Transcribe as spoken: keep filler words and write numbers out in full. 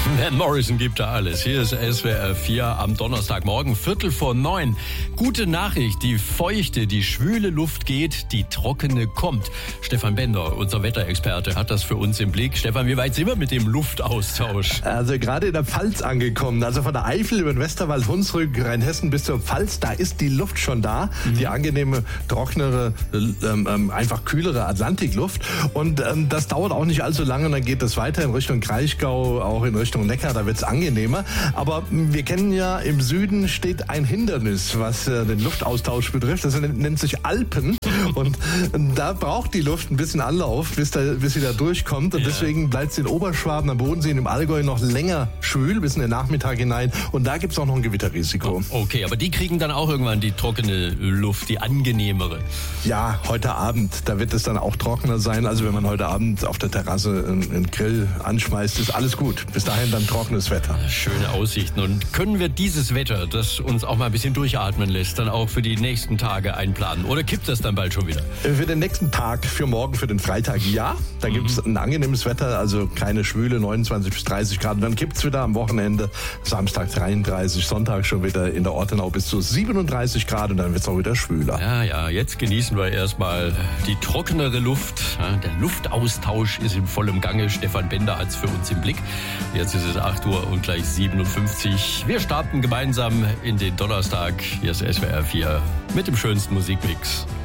Van Morrison gibt da alles. Hier ist S W R vier am Donnerstagmorgen, Viertel vor neun. Gute Nachricht, die feuchte, die schwüle Luft geht, die trockene kommt. Stefan Bender, unser Wetterexperte, hat das für uns im Blick. Stefan, wie weit sind wir mit dem Luftaustausch? Also gerade in der Pfalz angekommen, also von der Eifel über den Westerwald, Hunsrück, Rheinhessen bis zur Pfalz, da ist die Luft schon da. Mhm. Die angenehme, trocknere, ähm, einfach kühlere Atlantikluft. Und ähm, das dauert auch nicht allzu lange und dann geht es weiter in Richtung Kraichgau, auch in Richtung Neckar, da wird es angenehmer. Aber wir kennen ja, im Süden steht ein Hindernis, was äh, den Luftaustausch betrifft. Das nennt, nennt sich Alpen. Und da braucht die Luft ein bisschen Anlauf, bis, da, bis sie da durchkommt. Und ja. deswegen bleibt es in Oberschwaben, am Bodensee und im Allgäu noch länger schwül, bis in den Nachmittag hinein. Und da gibt es auch noch ein Gewitterrisiko. Okay, aber die kriegen dann auch irgendwann die trockene Luft, die angenehmere. Ja, heute Abend, da wird es dann auch trockener sein. Also wenn man heute Abend auf der Terrasse einen, einen Grill anschmeißt, ist alles gut. Bis dahin dann trockenes Wetter. Schöne Aussichten. Und können wir dieses Wetter, das uns auch mal ein bisschen durchatmen lässt, dann auch für die nächsten Tage einplanen? Oder kippt das dann bald schon wieder? Für den nächsten Tag, für morgen, für den Freitag, ja. Da mhm. gibt es ein angenehmes Wetter, also keine Schwüle, neunundzwanzig bis dreißig Grad. Und dann gibt es wieder am Wochenende, Samstag dreiunddreißig, Sonntag schon wieder in der Ortenau bis zu siebenunddreißig Grad und dann wird es auch wieder schwüler. Ja, ja, jetzt genießen wir erstmal die trockenere Luft. Ja, der Luftaustausch ist in vollem Gange. Stefan Bender hat es für uns im Blick. Jetzt ist es acht Uhr und gleich siebenundfünfzig. Wir starten gemeinsam in den Donnerstag. Hier ist S W R vier mit dem schönsten Musikmix.